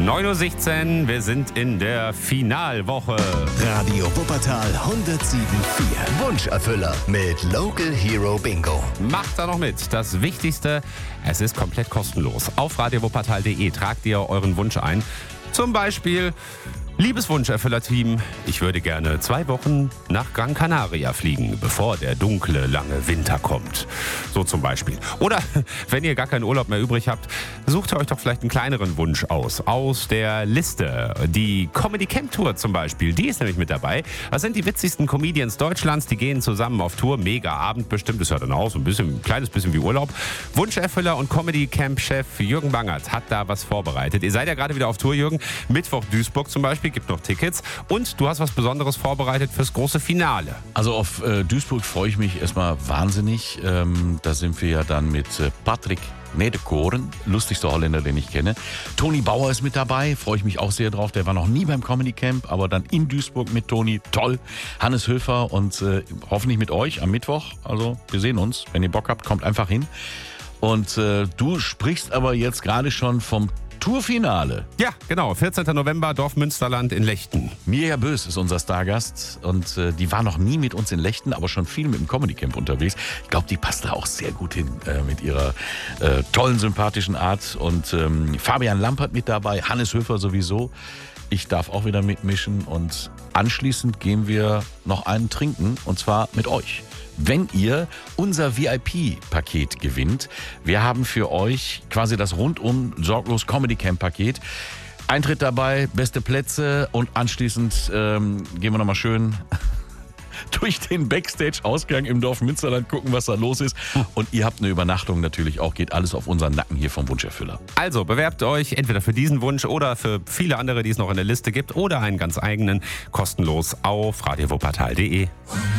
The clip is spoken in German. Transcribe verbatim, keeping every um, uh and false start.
neun Uhr sechzehn, wir sind in der Finalwoche. Radio Wuppertal hundertsieben Komma vier. Wunscherfüller mit Local Hero Bingo. Macht da noch mit. Das Wichtigste, es ist komplett kostenlos. Auf radio wuppertal punkt de tragt ihr euren Wunsch ein. Zum Beispiel, liebes Wunscherfüller-Team, ich würde gerne zwei Wochen nach Gran Canaria fliegen, bevor der dunkle, lange Winter kommt. So zum Beispiel. Oder wenn ihr gar keinen Urlaub mehr übrig habt, sucht ihr euch doch vielleicht einen kleineren Wunsch aus. Aus der Liste. Die Comedy Camp Tour zum Beispiel, die ist nämlich mit dabei. Das sind die witzigsten Comedians Deutschlands, die gehen zusammen auf Tour. Mega Abend bestimmt, ist ja dann auch so ein bisschen, ein kleines bisschen wie Urlaub. Wunscherfüller und Comedy Camp Chef Jürgen Bangert hat da was vorbereitet. Ihr seid ja gerade wieder auf Tour, Jürgen. Mittwoch Duisburg zum Beispiel. Gibt noch Tickets. Und du hast was Besonderes vorbereitet fürs große Finale. Also auf äh, Duisburg freue ich mich erstmal wahnsinnig. Ähm, da sind wir ja dann mit äh, Patrick Nedekoren, lustigster Holländer, den ich kenne. Toni Bauer ist mit dabei, freue ich mich auch sehr drauf. Der war noch nie beim Comedy Camp, aber dann in Duisburg mit Toni. Toll. Hannes Höfer und äh, hoffentlich mit euch am Mittwoch. Also wir sehen uns. Wenn ihr Bock habt, kommt einfach hin. Und äh, du sprichst aber jetzt gerade schon vom Tourfinale. Ja, genau. vierzehnten November, Dorf Münsterland in Lechten. Mirja Bös ist unser Stargast und äh, die war noch nie mit uns in Lechten, aber schon viel mit dem Comedy Camp unterwegs. Ich glaube, die passt da auch sehr gut hin äh, mit ihrer äh, tollen, sympathischen Art. Und ähm, Fabian Lampert mit dabei, Hannes Höfer sowieso. Ich darf auch wieder mitmischen und anschließend gehen wir noch einen trinken und zwar mit euch. Wenn ihr unser V I P-Paket gewinnt. Wir haben für euch quasi das rundum sorglos Comedy Camp Paket. Eintritt dabei, beste Plätze und anschließend ähm, gehen wir nochmal schön durch den Backstage-Ausgang im Dorf Münsterland gucken, was da los ist. Und ihr habt eine Übernachtung natürlich auch. Geht alles auf unseren Nacken hier vom Wunscherfüller. Also bewerbt euch entweder für diesen Wunsch oder für viele andere, die es noch in der Liste gibt, oder einen ganz eigenen, kostenlos auf radio wuppertal punkt de.